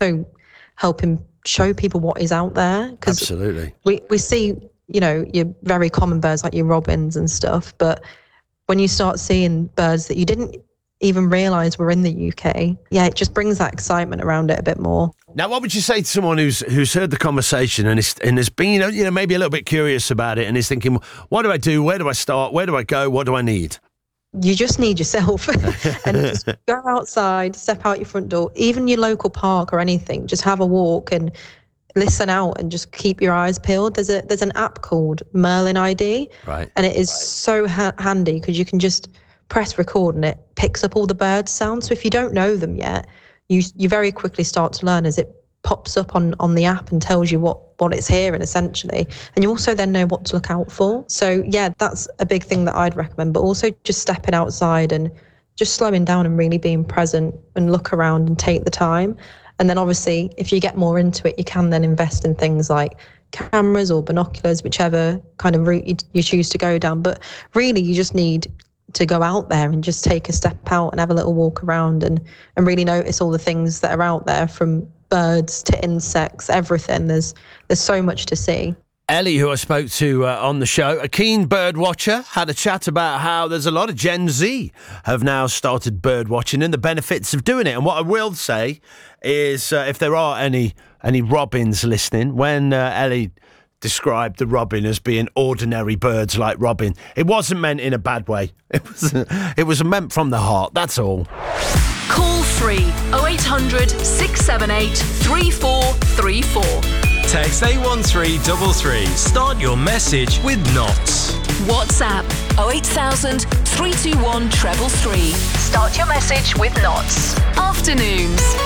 also helping show people what is out there. Absolutely. We see, your very common birds like your robins and stuff, but when you start seeing birds that you didn't even realise were in the UK, it just brings that excitement around it a bit more. Now, what would you say to someone who's heard the conversation and has been, maybe a little bit curious about it and is thinking, what do I do? Where do I start? Where do I go? What do I need? You just need yourself and just go outside, step out your front door, even your local park or anything, just have a walk and listen out and just keep your eyes peeled. There's an app called Merlin ID, right? And it is so handy because you can just press record and it picks up all the bird sounds. So if you don't know them yet, you very quickly start to learn as it pops up on the app and tells you what it's hearing essentially. And you also then know what to look out for. So that's a big thing that I'd recommend, but also just stepping outside and just slowing down and really being present and look around and take the time. And then obviously if you get more into it, you can then invest in things like cameras or binoculars, whichever kind of route you choose to go down. But really you just need to go out there and just take a step out and have a little walk around and really notice all the things that are out there, from birds to insects, everything. There's so much to see. Ellie, who I spoke to on the show, a keen bird watcher, had a chat about how there's a lot of Gen Z have now started bird watching and the benefits of doing it. And what I will say is if there are any robins listening, when Ellie described the robin as being ordinary birds like robin, it wasn't meant in a bad way. It was meant from the heart, that's all. Call free 0800 678 3434. Text 81333. Start your message with Knots. WhatsApp 08000 321 333. Start your message with Knots. Afternoons.